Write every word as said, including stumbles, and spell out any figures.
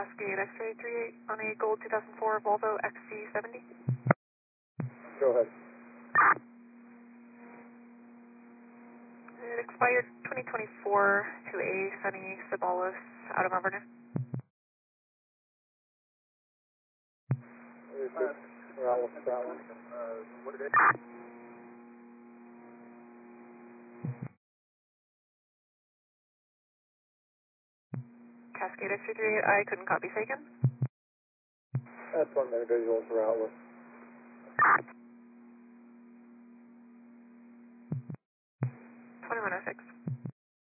Cascade X-ray thirty-eight on a gold two thousand four Volvo X C seventy. Go ahead. It expired twenty twenty-four to a Sunny Cibalos out of Mount Vernon. We're out with that one. Cascade X-ray thirty-eight, I couldn't copy taken. That's one minute visuals we're out with. twenty-one oh six.